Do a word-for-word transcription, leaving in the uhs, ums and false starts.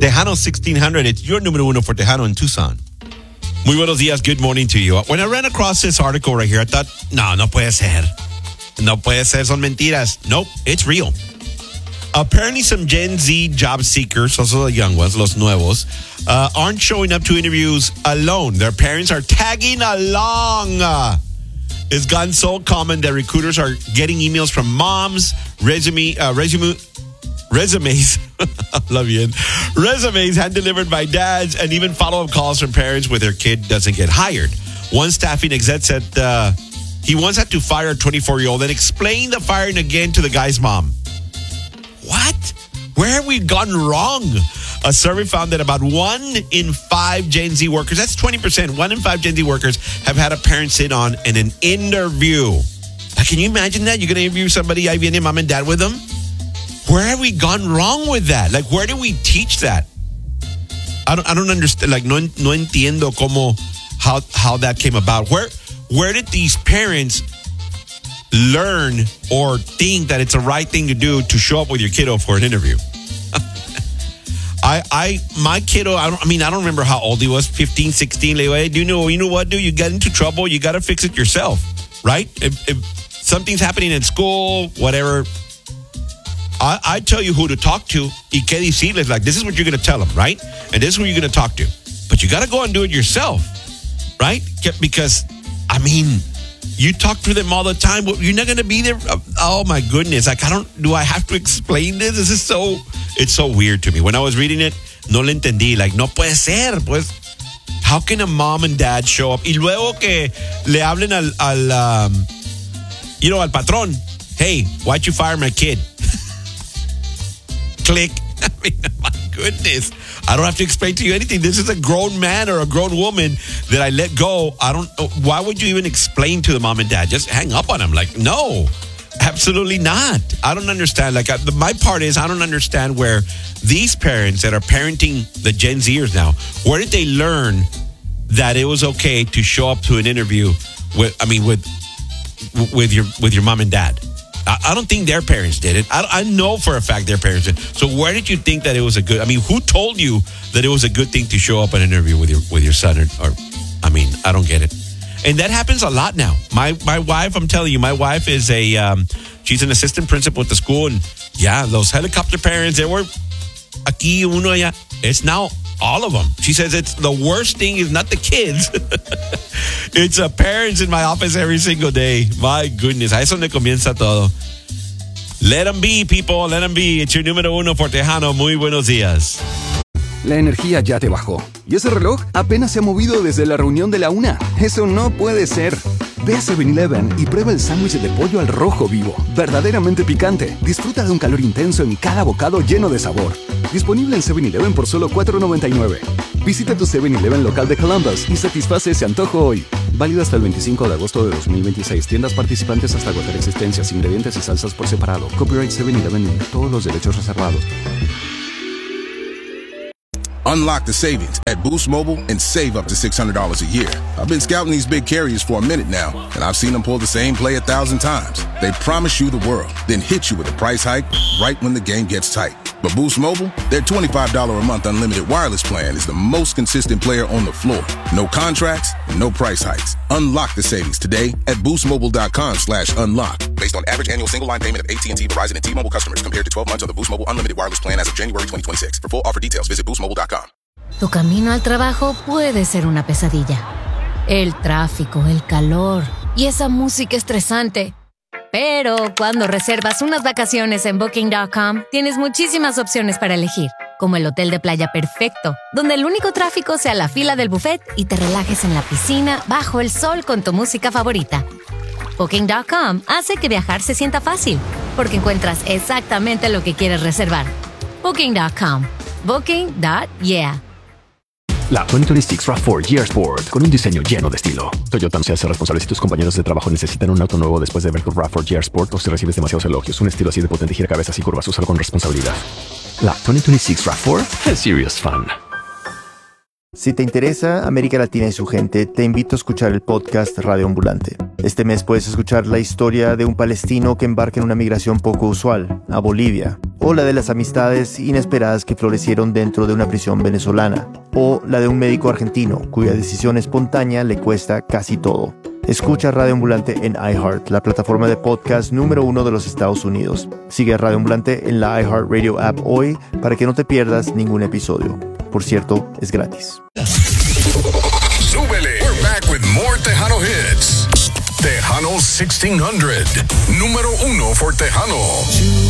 Tejano sixteen hundred. It's your número uno for Tejano in Tucson. Muy buenos días. Good morning to you. When I ran across this article right here, I thought, no, no puede ser. No puede ser. Son mentiras. Nope, it's real. Apparently, some Gen Z job seekers, also the young ones, los nuevos, uh, aren't showing up to interviews alone. Their parents are tagging along. Uh, it's gotten so common that recruiters are getting emails from moms, resume, uh, resume, resumes, love you, resumes hand-delivered by dads, and even follow-up calls from parents where their kid doesn't get hired. One staffing exec said uh, he once had to fire a twenty-four-year-old and explain the firing again to the guy's mom. What? Where have we gone wrong? A survey found that about one in five Gen Z workers, that's twenty percent, one in five Gen Z workers have had a parent sit on in an interview. Like, can you imagine that? You're going to interview somebody, I viene mom and dad with them? Where have we gone wrong with that? Like, where do we teach that? I don't I don't understand. Like, no, no entiendo cómo, how, how that came about. Where, where did these parents learn or think that it's the right thing to do to show up with your kiddo for an interview? I, I, my kiddo, I don't, I mean, I don't remember how old he was, fifteen, sixteen. Like, hey, do you know, you know what, dude? You get into trouble, you got to fix it yourself, right? If, if something's happening in school, whatever, I, I tell you who to talk to. Y qué decirles, like, this is what you're going to tell them, right? And this is who you're going to talk to. But you got to go and do it yourself, right? Because, I mean, you talk to them all the time. You're not going to be there. Oh, my goodness. Like, I don't, do I have to explain this? This is so, it's so weird to me. When I was reading it, no le entendí. Like, no puede ser. Pues, how can a mom and dad show up? Y luego que le hablen al, al um, you know, al patrón. Hey, why'd you fire my kid? Click. I mean, my goodness. I don't have to explain to you anything. This is a grown man or a grown woman that I let go. I don't, why would you even explain to the mom and dad? Just hang up on them. Like, no, absolutely not. I don't understand. Like, I, my part is, I don't understand where these parents that are parenting the Gen Zers now, where did they learn that it was okay to show up to an interview with, I mean, with, with your, with your mom and dad? I don't think their parents did it. I, I know for a fact their parents did. So where did you think that it was a good, I mean, who told you that it was a good thing to show up at an interview with your with your son? Or, or I mean, I don't get it. And that happens a lot now. My my wife, I'm telling you, my wife is a, um, she's an assistant principal at the school. And yeah, those helicopter parents, they were aquí, uno allá. It's now all of them. She says it's the worst thing is not the kids. It's uh, parents in my office every single day. My goodness, a eso le comienza todo. Let them be, people. Let them be. It's your número uno for Tejano. Muy buenos días. La energía ya te bajó. ¿Y ese reloj apenas se ha movido desde la reunión de la una? Eso no puede ser. Ve a seven eleven y prueba el sándwich de pollo al rojo vivo. Verdaderamente picante. Disfruta de un calor intenso en cada bocado lleno de sabor. Disponible en seven eleven por solo cuatro noventa y nueve. Visita tu seven eleven local de Columbus y satisface ese antojo hoy. Válido hasta el veinticinco de agosto de dos mil veintiséis. Tiendas participantes hasta agotar existencias, ingredientes y salsas por separado. Copyright seven eleven. Todos los derechos reservados. Unlock the savings at Boost Mobile and save up to six hundred dollars a year. I've been scouting these big carriers for a minute now, and I've seen them pull the same play a thousand times. They promise you the world, then hit you with a price hike right when the game gets tight. But Boost Mobile, their twenty-five dollars a month unlimited wireless plan is the most consistent player on the floor. No contracts, no price hikes. Unlock the savings today at boostmobile.com slash unlock. Based on average annual single line payment of A T and T, Verizon, and T-Mobile customers compared to twelve months on the Boost Mobile unlimited wireless plan as of January twenty twenty-six. For full offer details, visit boost mobile dot com. Tu camino al trabajo puede ser una pesadilla. El tráfico, el calor y esa música estresante. Pero cuando reservas unas vacaciones en Booking punto com, tienes muchísimas opciones para elegir, como el hotel de playa perfecto, donde el único tráfico sea la fila del buffet y te relajes en la piscina bajo el sol con tu música favorita. Booking punto com hace que viajar se sienta fácil, porque encuentras exactamente lo que quieres reservar. Booking punto com. Booking punto yeah. La twenty twenty-six RAV four G R Sport, con un diseño lleno de estilo. Toyota no se hace responsable si tus compañeros de trabajo necesitan un auto nuevo después de ver tu RAV four G R Sport o si recibes demasiados elogios. Un estilo así de potente gira cabezas y curvas, úsalo con responsabilidad. La twenty twenty-six RAV four es serious fun. Si te interesa América Latina y su gente, te invito a escuchar el podcast Radio Ambulante. Este mes puedes escuchar la historia de un palestino que embarca en una migración poco usual, a Bolivia, o la de las amistades inesperadas que florecieron dentro de una prisión venezolana, o la de un médico argentino cuya decisión espontánea le cuesta casi todo. Escucha Radio Ambulante en iHeart, la plataforma de podcast número uno de los Estados Unidos. Sigue a Radio Ambulante en la iHeartRadio app hoy para que no te pierdas ningún episodio. Por cierto, es gratis. Súbele. We're back with more Tejano hits. Tejano sixteen hundred. Número uno for Tejano.